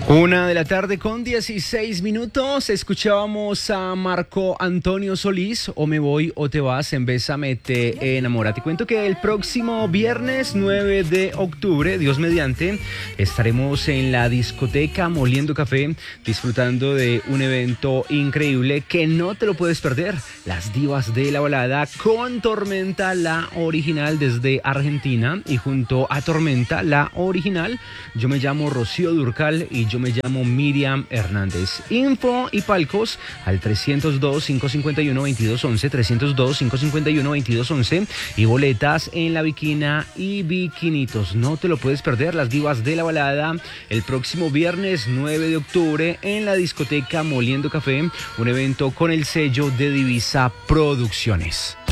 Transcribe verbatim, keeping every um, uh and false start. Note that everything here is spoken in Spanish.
Una de la tarde con dieciséis minutos, escuchábamos a Marco Antonio Solís, O me voy o te vas, en Bésame te enamora. Te cuento que el próximo viernes nueve de octubre, Dios mediante, estaremos en la discoteca Moliendo Café, disfrutando de un evento increíble que no te lo puedes perder. Las divas de la balada con Tormenta, la original desde Argentina, y junto a Tormenta, la original, yo me llamo Rocío Durcal y yo me llamo Miriam Hernández. Info y palcos al trescientos dos, cinco cincuenta y uno, veintidós once, trescientos dos, cinco cincuenta y uno, veintidós once, y boletas en La Bikina y Bikinitos. No te lo puedes perder, las divas de la balada el próximo viernes nueve de octubre en la discoteca Moliendo Café, un evento con el sello de Divisa Producciones.